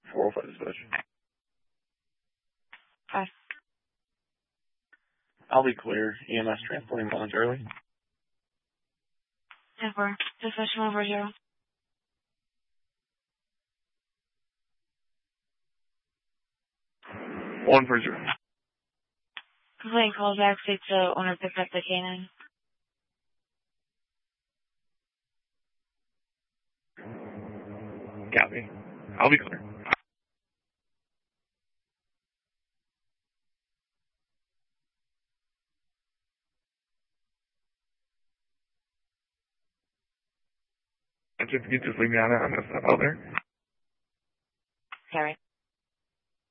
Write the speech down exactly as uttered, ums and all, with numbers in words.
four oh five dispatch. Hi. I'll be clear. E M S transporting momentarily. ten four. Dispatch one four zero. one four zero. Complaint calls back states the owner picked up the canine. Copy. I'll be clear. If you could just leave me on it, I'm going to step out there. Sorry.